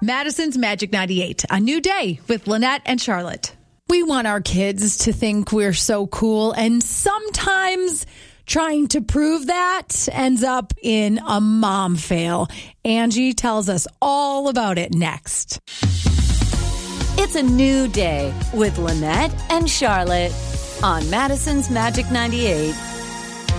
Madison's Magic 98, a new day with Lynette and Charlotte. We want our kids to think we're so cool, and sometimes trying to prove that ends up in a mom fail. Angie tells us all about it next. It's a new day with Lynette and Charlotte on Madison's Magic 98.